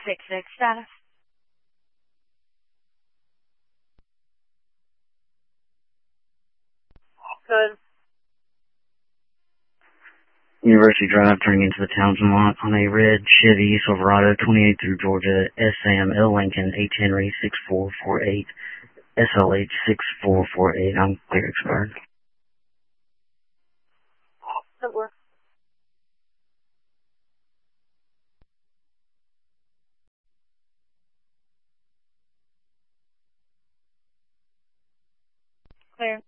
6-6 status. Good. University Drive, turning into the Townsend lot on a red Chevy Silverado 28 through Georgia, SAM L Lincoln, H Henry 6448, SLH 6448. I'm clear expired. That works. Clear.